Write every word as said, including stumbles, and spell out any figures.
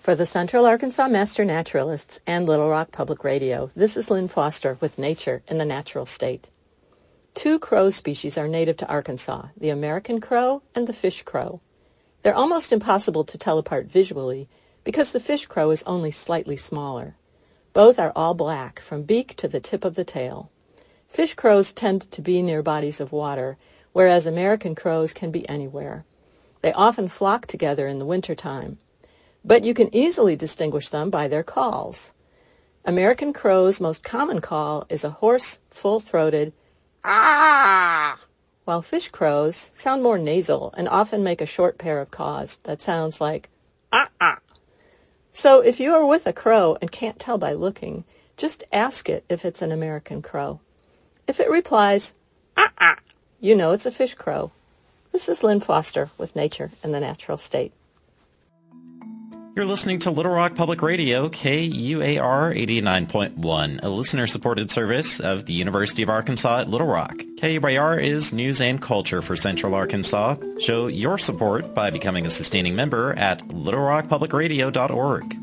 For the Central Arkansas Master Naturalists and Little Rock Public Radio, this is Lynn Foster with Nature in the Natural State. Two crow species are native to Arkansas, the American crow and the fish crow. They're almost impossible to tell apart visually because the fish crow is only slightly smaller. Both are all black from beak to the tip of the tail. Fish crows tend to be near bodies of water, whereas American crows can be anywhere. They often flock together in the wintertime. But you can easily distinguish them by their calls. American crow's most common call is a hoarse, full-throated ah, while fish crows sound more nasal and often make a short pair of caws that sounds like ah ah. So if you are with a crow and can't tell by looking, just ask it if it's an American crow. If it replies ah ah, you know it's a fish crow. This is Lynn Foster with Nature in the Natural State. You're listening to Little Rock Public Radio, K U A R eighty-nine point one, a listener-supported service of the University of Arkansas at Little Rock. K U A R is news and culture for Central Arkansas. Show your support by becoming a sustaining member at little rock public radio dot org.